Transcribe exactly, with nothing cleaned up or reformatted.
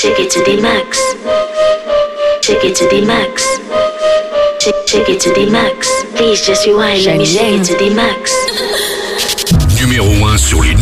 Shake it to the max. Shake it to the max. Shake, shake it to the max. Please just rewind, let me shake it to the max. Numéro un sur les